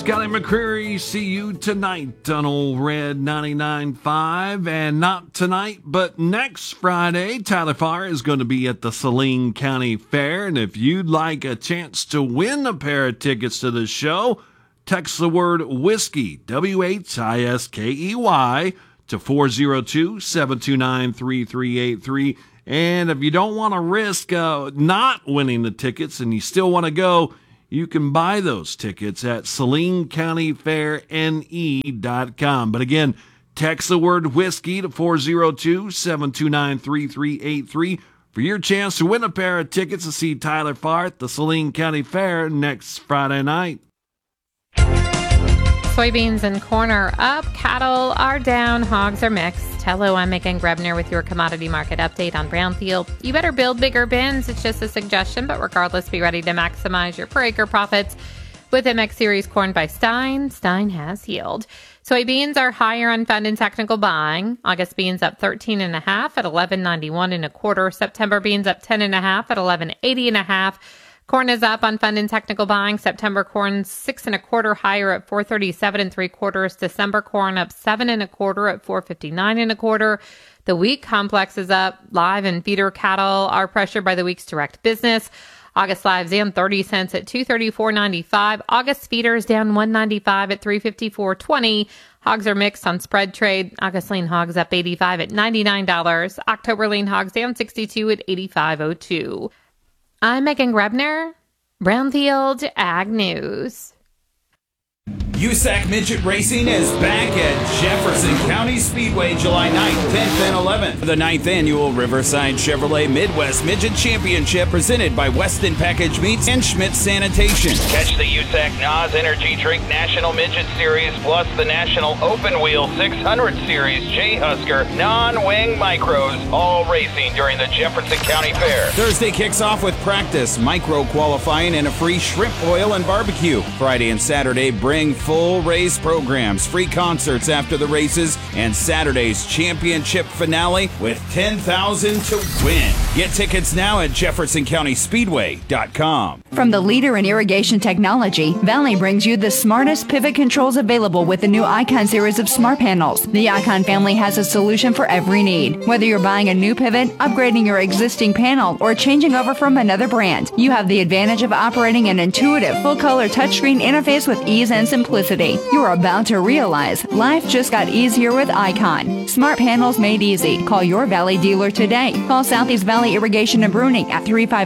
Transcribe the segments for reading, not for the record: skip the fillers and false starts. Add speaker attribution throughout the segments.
Speaker 1: Scotty McCreery. See you tonight on Old Red 99.5. And not tonight, but next Friday, Tyler Farr is going to be at the Saline County Fair. And if you'd like a chance to win a pair of tickets to the show, text the word whiskey, WHISKEY, to 402-729-3383. And if you don't want to risk not winning the tickets and you still want to go, you can buy those tickets at SalineCountyFairNE.com. But again, text the word whiskey to 402-729-3383 for your chance to win a pair of tickets to see Tyler Farr at the Saline County Fair next Friday night.
Speaker 2: Soybeans and corn are up, cattle are down, hogs are mixed. Hello, I'm Megan Grebner with your commodity market update on Brownfield. You better build bigger bins. It's just a suggestion, but regardless, be ready to maximize your per acre profits with MX Series corn by Stein. Stein has healed. Soybeans are higher on fund and technical buying. August beans up 13.5 at 11.91 and a quarter. September beans up 10.5 at 11.80 and a half. Corn is up on fund and technical buying. September corn 6 1/4 higher at 437 3/4. December corn up 7 1/4 at 459 1/4. The wheat complex is up. Live and feeder cattle are pressured by the week's direct business. August lives down 30 cents at 234.95. August feeders down 1.95 at 354.20. Hogs are mixed on spread trade. August lean hogs up 85 at $99. October lean hogs down 62 at 85.02. I'm Megan Grebner, Brownfield Ag News.
Speaker 3: USAC Midget Racing is back at Jefferson County Speedway July 9th, 10th, and 11th. The 9th Annual Riverside Chevrolet Midwest Midget Championship presented by Weston Package Meats and Schmidt Sanitation. Catch the USAC NOS Energy Drink National Midget Series plus the National Open Wheel 600 Series J-Husker non-wing micros, all racing during the Jefferson County Fair. Thursday kicks off with practice, micro qualifying, and a free shrimp boil and barbecue. Friday and Saturday bring full race programs, free concerts after the races, and Saturday's championship finale with $10,000 to win. Get tickets now at JeffersonCountySpeedway.com.
Speaker 4: From the leader in irrigation technology, Valley brings you the smartest pivot controls available with the new Icon series of smart panels. The Icon family has a solution for every need. Whether you're buying a new pivot, upgrading your existing panel, or changing over from another brand, you have the advantage of operating an intuitive, full-color touchscreen interface with ease and simplicity. You're about to realize life just got easier with Icon. Smart panels made easy. Call your Valley dealer today. Call Southeast Valley Irrigation and Bruning at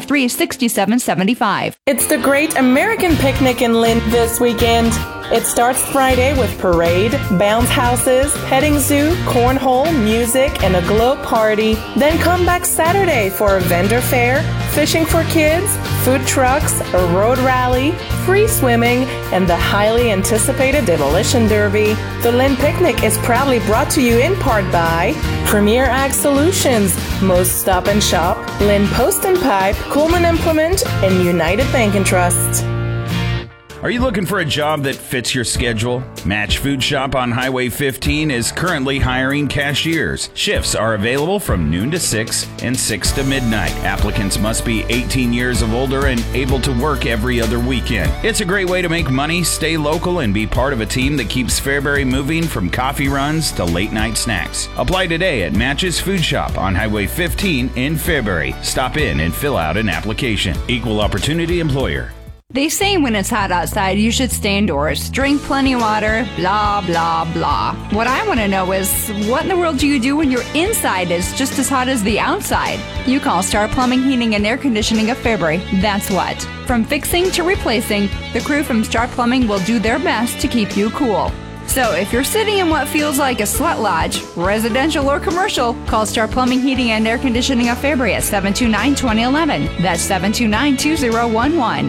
Speaker 4: 353-6775.
Speaker 5: It's the Great American Picnic in Lynn this weekend. It starts Friday with parade, bounce houses, petting zoo, cornhole, music, and a glow party. Then come back Saturday for a vendor fair, fishing for kids, food trucks, a road rally, free swimming, and the highly anticipated Demolition Derby. The Lynn Picnic is proudly brought to you in part by Premier Ag Solutions, Most Stop and Shop, Lynn Post and Pipe, Coleman Implement, and United Bank and Trust.
Speaker 3: Are you looking for a job that fits your schedule? Match Food Shop on Highway 15 is currently hiring cashiers. Shifts are available from noon to 6 and 6 to midnight. Applicants must be 18 years of older and able to work every other weekend. It's a great way to make money, stay local, and be part of a team that keeps Fairbury moving from coffee runs to late night snacks. Apply today at Matches Food Shop on Highway 15 in Fairbury. Stop in and fill out an application. Equal Opportunity Employer.
Speaker 4: They say when it's hot outside, you should stay indoors, drink plenty of water, blah, blah, blah. What I want to know is, what in the world do you do when your inside is just as hot as the outside? You call Star Plumbing, Heating, and Air Conditioning of Fairbury. That's what. From fixing to replacing, the crew from Star Plumbing will do their best to keep you cool. So if you're sitting in what feels like a sweat lodge, residential or commercial, call Star Plumbing, Heating, and Air Conditioning of Fairbury at 729-2011. That's 729-2011.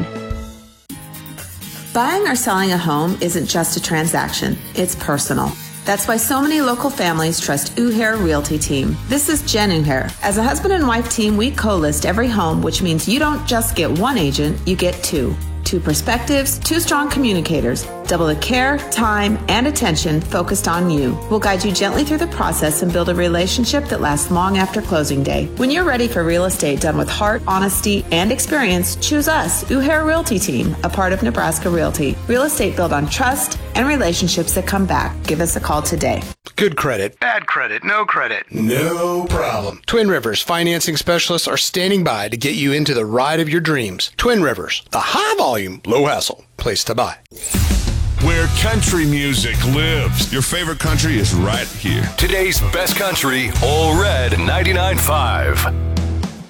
Speaker 6: Buying or selling a home isn't just a transaction, it's personal. That's why so many local families trust Uhair Realty Team. This is Jen Uhair. As a husband and wife team, we co-list every home, which means you don't just get one agent, you get two. Two perspectives, two strong communicators. Double the care, time, and attention focused on you. We'll guide you gently through the process and build a relationship that lasts long after closing day. When you're ready for real estate done with heart, honesty, and experience, choose us, Uhair Realty Team, a part of Nebraska Realty. Real estate built on trust and relationships that come back. Give us a call today.
Speaker 7: Good credit, bad credit, no credit. No problem. Twin Rivers financing specialists are standing by to get you into the ride of your dreams. Twin Rivers, the high volume, low hassle place to buy.
Speaker 8: Where country music lives. Your favorite country is right here.
Speaker 9: Today's best country, All Red 99.5.